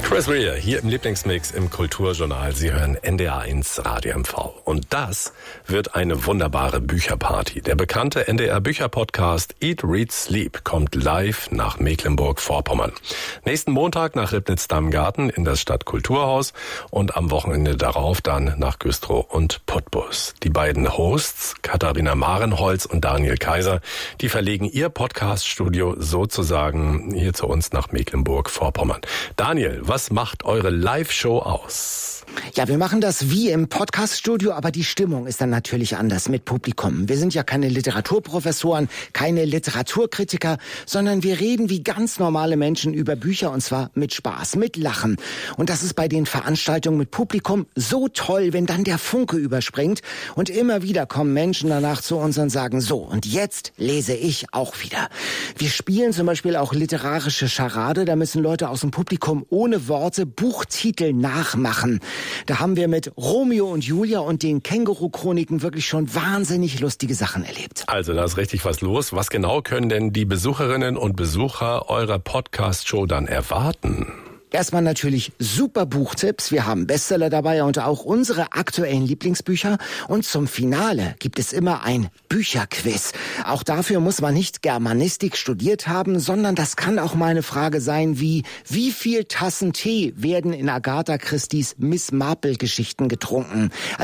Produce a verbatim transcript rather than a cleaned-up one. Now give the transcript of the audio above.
Chris Rea hier im Lieblingsmix im Kulturjournal. Sie hören N D R eins Radio M V. Und das wird eine wunderbare Bücherparty. Der bekannte N D R-Bücher-Podcast Eat, Read, Sleep kommt live nach Mecklenburg-Vorpommern. Nächsten Montag nach Ribnitz-Dammgarten in das Stadtkulturhaus und am Wochenende darauf dann nach Güstrow und Putbus. Die beiden Hosts, Katharina Marenholz und Daniel Kaiser, die verlegen ihr Podcast-Studio sozusagen hier zu uns nach Mecklenburg-Vorpommern. Daniel, was macht eure Live-Show aus? Ja, wir machen das wie im Podcast-Studio, aber die Stimmung ist dann natürlich anders mit Publikum. Wir sind ja keine Literaturprofessoren, keine Literaturkritiker, sondern wir reden wie ganz normale Menschen über Bücher und zwar mit Spaß, mit Lachen. Und das ist bei den Veranstaltungen mit Publikum so toll, wenn dann der Funke überspringt und immer wieder kommen Menschen danach zu uns und sagen, so, und jetzt lese ich auch wieder. Wir spielen zum Beispiel auch literarische Charade, da müssen Leute aus dem Publikum ohne Worte Buchtitel nachmachen. Da haben wir mit Romeo und Julia und den Känguru-Chroniken wirklich schon wahnsinnig lustige Sachen erlebt. Also da ist richtig was los. Was genau können denn die Besucherinnen und Besucher eurer Podcast-Show dann erwarten? Erstmal natürlich super Buchtipps. Wir haben Bestseller dabei und auch unsere aktuellen Lieblingsbücher. Und zum Finale gibt es immer ein Bücherquiz. Auch dafür muss man nicht Germanistik studiert haben, sondern das kann auch mal eine Frage sein wie, wie viel Tassen Tee werden in Agatha Christie's Miss Marple-Geschichten getrunken?